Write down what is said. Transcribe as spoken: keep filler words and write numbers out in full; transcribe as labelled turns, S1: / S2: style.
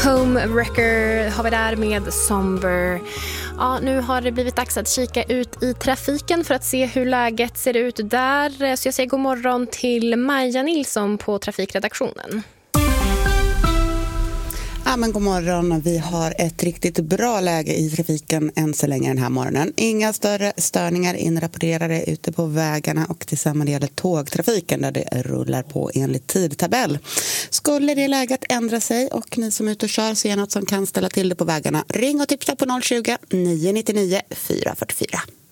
S1: Homewrecker har vi där med Somber. Ja, nu har det blivit dags att kika ut i trafiken för att se hur läget ser ut där. Så jag säger god morgon till Maja Nilsson på trafikredaktionen.
S2: Ja, men god morgon. Vi har ett riktigt bra läge i trafiken än så länge den här morgonen. Inga större störningar inrapporterade ute på vägarna och detsamma gäller tågtrafiken där det rullar på enligt tidtabell. Skulle det läget ändra sig och ni som är ute och kör ser något som kan ställa till det på vägarna, ring och tipsa på noll tjugo, nio nio nio, fyra fyra fyra.